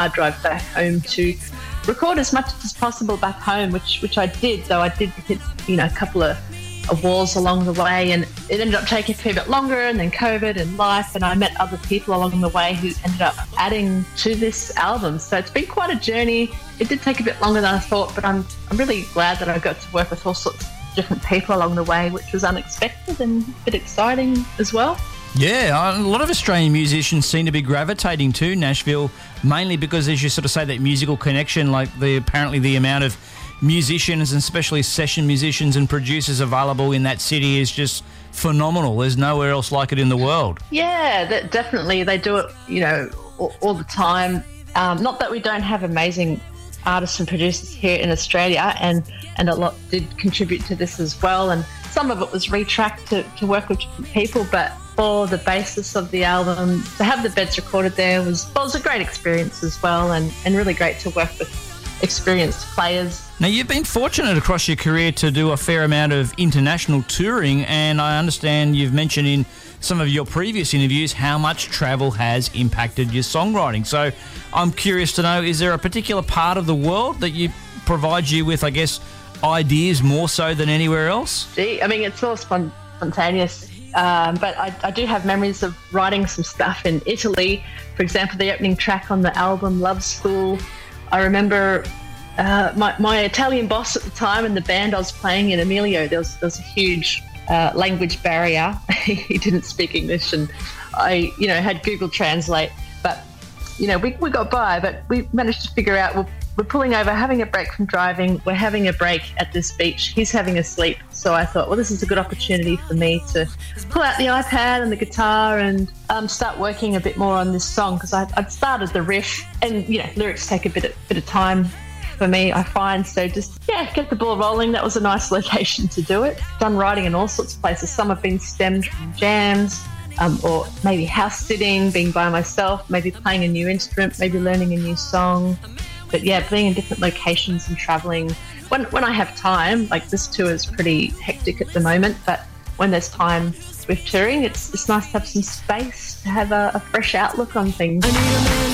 hard drive back home to record as much as possible back home, which I did, though I did hit, a couple of walls along the way, and it ended up taking a fair bit longer, and then COVID and life, and I met other people along the way who ended up adding to this album. So it's been quite a journey. It did take a bit longer than I thought, but I'm really glad that I got to work with all sorts of different people along the way, which was unexpected and a bit exciting as well. Yeah, a lot of Australian musicians seem to be gravitating to Nashville, mainly because, as you sort of say, that musical connection, like apparently the amount of musicians and especially session musicians and producers available in that city is just phenomenal. There's nowhere else like it in the world. Yeah, definitely. They do it, all the time. Not that we don't have amazing artists and producers here in Australia, and a lot did contribute to this as well. And some of it was retracked to work with different people, but for the basis of the album, to have the beds recorded there was a great experience as well, and really great to work with experienced players. Now, you've been fortunate across your career to do a fair amount of international touring, and I understand you've mentioned in some of your previous interviews how much travel has impacted your songwriting. So I'm curious to know, is there a particular part of the world that provides you with, I guess, ideas more so than anywhere else? I mean, it's all spontaneous, but I do have memories of writing some stuff in Italy. For example, the opening track on the album, Love School. I remember my Italian boss at the time and the band I was playing in, Emilio, there was a huge language barrier. He didn't speak English, and I, had Google Translate. But, we got by, but we managed to figure out, we're pulling over, having a break from driving. We're having a break at this beach. He's having a sleep. So I thought, well, this is a good opportunity for me to pull out the iPad and the guitar and start working a bit more on this song, because I'd started the riff, and, lyrics take a bit of time for me, I find. So just, get the ball rolling. That was a nice location to do it. Done writing in all sorts of places. Some have been stemmed from jams, or maybe house sitting, being by myself, maybe playing a new instrument, maybe learning a new song. But being in different locations and traveling. When I have time, like this tour is pretty hectic at the moment, but when there's time with touring, it's nice to have some space, to have a fresh outlook on things.